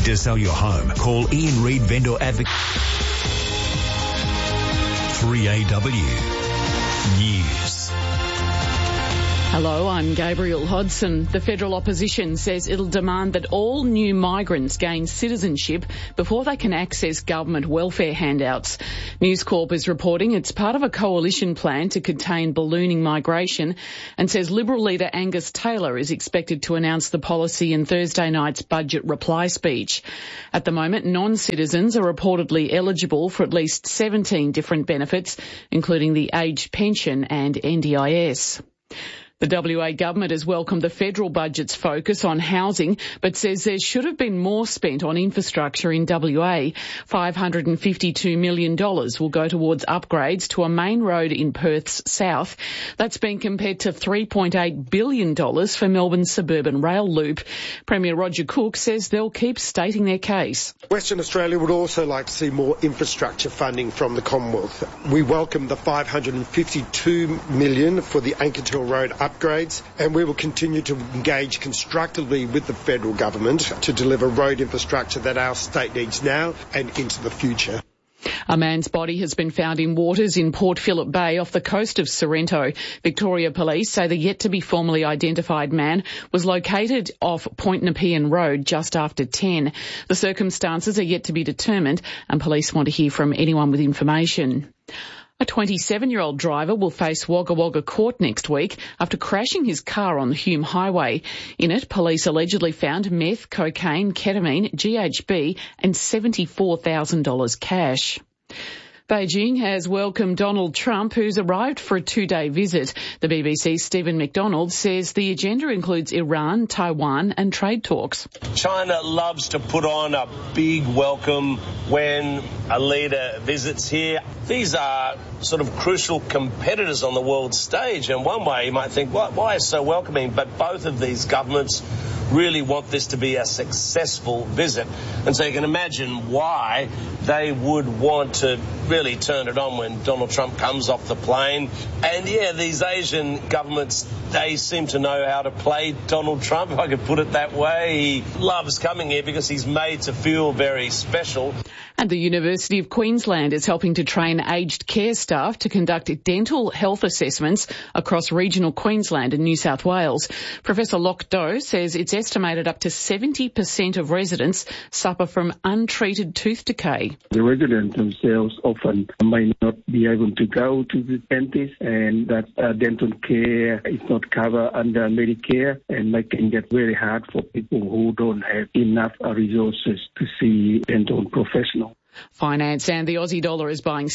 to sell your home? Call Ian Reid Vendor Advocate. 3AW News. Hello, I'm Gabriel Hodson. The federal opposition says it'll demand that all new migrants gain citizenship before they can access government welfare handouts. News Corp is reporting it's part of a coalition plan to contain ballooning migration and says Liberal leader Angus Taylor is expected to announce the policy in Thursday night's budget reply speech. At the moment, non-citizens are reportedly eligible for at least 17 different benefits, including the aged pension and NDIS. The WA government has welcomed the federal budget's focus on housing, but says there should have been more spent on infrastructure in WA. $552 million will go towards upgrades to a main road in Perth's south. That's been compared to $3.8 billion for Melbourne's suburban rail loop. Premier Roger Cook says they'll keep stating their case. Western Australia would also like to see more infrastructure funding from the Commonwealth. We welcome the $552 million for the Anketil Road upgrades, and we will continue to engage constructively with the federal government to deliver road infrastructure that our state needs now and into the future. A man's body has been found in waters in Port Phillip Bay off the coast of Sorrento. Victoria Police say the yet-to-be formally identified man was located off Point Nepean Road just after 10. The circumstances are yet to be determined, and police want to hear from anyone with information. A 27-year-old driver will face Wagga Wagga court next week after crashing his car on the Hume Highway. In it, police allegedly found meth, cocaine, ketamine, GHB and $74,000 cash. Beijing has welcomed Donald Trump, who's arrived for a 2-day visit. The BBC's Stephen McDonald says the agenda includes Iran, Taiwan and trade talks. China loves to put on a big welcome when a leader visits here. These are sort of crucial competitors on the world stage, and one way you might think, why is so welcoming? But both of these governments really want this to be a successful visit, and so you can imagine why they would want to really turn it on when Donald Trump comes off the plane. And yeah, these Asian governments, they seem to know how to play Donald Trump, if I could put it that way. He loves coming here because he's made to feel very special. And the University of Queensland is helping to train aged care staff to conduct dental health assessments across regional Queensland and New South Wales. Professor Locke Doe says it's estimated up to 70% of residents suffer from untreated tooth decay. The residents themselves often may not be able to go to the dentist, and that dental care is not covered under Medicare, and making it very hard for people who don't have enough resources to see dental professionals. Finance, and the Aussie dollar is buying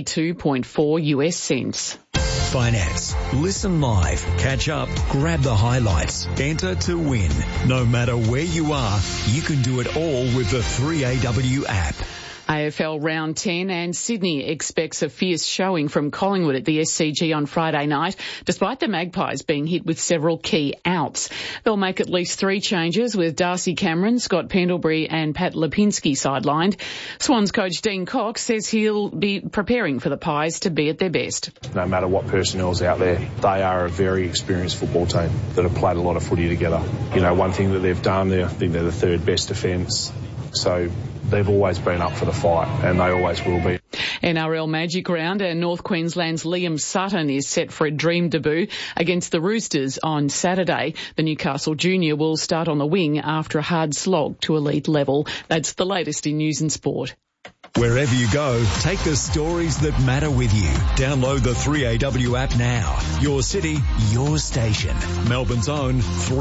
72.4 US cents. Finance. Listen live, catch up, grab the highlights, enter to win. No matter where you are, you can do it all with the 3AW app. AFL Round 10, and Sydney expects a fierce showing from Collingwood at the SCG on Friday night, despite the Magpies being hit with several key outs. They'll make at least 3 changes, with Darcy Cameron, Scott Pendlebury and Pat Lipinski sidelined. Swans coach Dean Cox says he'll be preparing for the Pies to be at their best. No matter what personnel's out there, they are a very experienced football team that have played a lot of footy together. You know, one thing that they've done, I think they're the 3rd best defence. So they've always been up for the fight, and they always will be. NRL Magic Round, and North Queensland's Liam Sutton is set for a dream debut against the Roosters on Saturday. The Newcastle junior will start on the wing after a hard slog to elite level. That's the latest in news and sport. Wherever you go, take the stories that matter with you. Download the 3AW app now. Your city, your station. Melbourne's own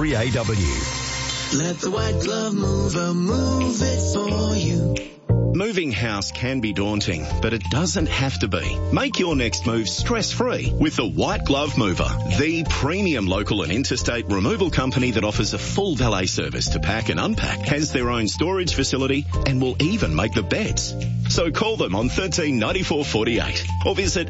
3AW. Let the white glove mover move it for you. Moving house can be daunting, but it doesn't have to be. Make your next move stress-free with the White Glove Mover, the premium local and interstate removal company that offers a full valet service to pack and unpack, has their own storage facility, and will even make the beds. So call them on 13 94 48 or visit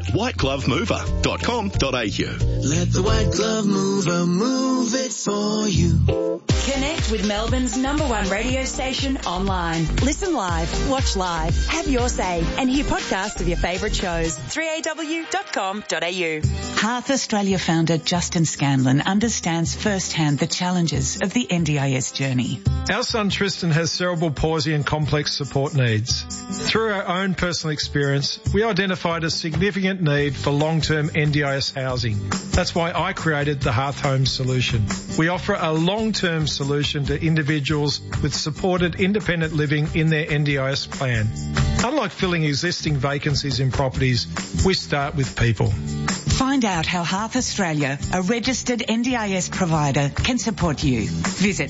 whiteglovemover.com.au. Let the white glove mover move it for you. Connect with Melbourne's #1 radio station online. Listen live, watch live, have your say, and hear podcasts of your favourite shows. 3aw.com.au. Hearth Australia founder Justin Scanlon understands firsthand the challenges of the NDIS journey. Our son Tristan has cerebral palsy and complex support needs. Through our own personal experience, we identified a significant need for long-term NDIS housing. That's why I created the Hearth Homes solution. We offer a long-term solution to individuals with supported independent living in their NDIS plan. Unlike filling existing vacancies in properties, we start with people. Find out how Hearth Australia, a registered NDIS provider, can support you. Visit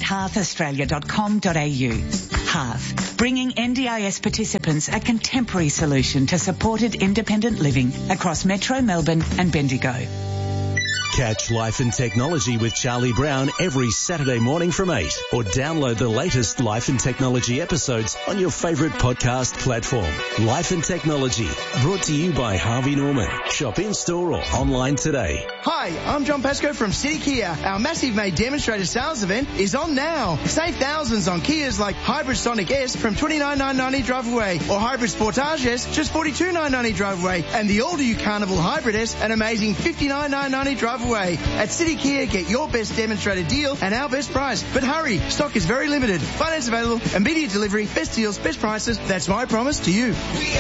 hearthaustralia.com.au. Hearth, bringing NDIS participants a contemporary solution to supported independent living across Metro Melbourne and Bendigo. Catch Life and Technology with Charlie Brown every Saturday morning from 8, or download the latest Life and Technology episodes on your favourite podcast platform. Life and Technology, brought to you by Harvey Norman. Shop in-store or online today. Hi, I'm John Pascoe from City Kia. Our massive May demonstrator sales event is on now. Save thousands on Kias like Hybrid Sonic S from $29,990 drive away, or Hybrid Sportage S just $42,990 drive away, and the all-new Carnival Hybrid S an amazing $59,990 drive away. At City Kia, get your best demonstrator deal and our best price. But hurry, stock is very limited. Finance available, immediate delivery, best deals, best prices. That's my promise to you. We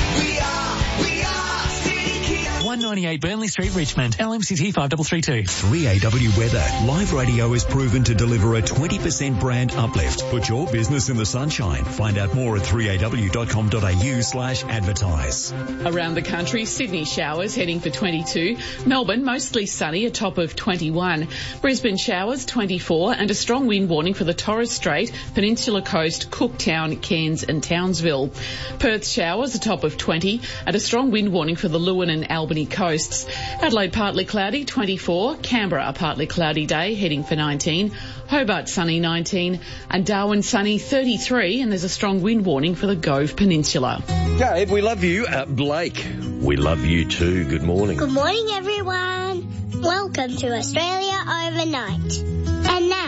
are City Kia. 198 Burnley Street, Richmond. LMCT 5332. 3AW Weather. Live radio is proven to deliver a 20% brand uplift. Put your business in the sunshine. Find out more at 3aw.com.au/advertise. Around the country, Sydney showers heading for 22. Melbourne mostly sunny, a top of 21. Brisbane showers 24, and a strong wind warning for the Torres Strait, Peninsula Coast, Cooktown, Cairns and Townsville. Perth showers, a top of 20, and a strong wind warning for the Leeuwin and Albany coasts. Adelaide partly cloudy, 24. Canberra a partly cloudy day, heading for 19. Hobart sunny, 19. And Darwin sunny, 33. And there's a strong wind warning for the Gove Peninsula. Gabe, we love you. Blake, we love you too. Good morning. Good morning, everyone. Welcome to Australia Overnight. And now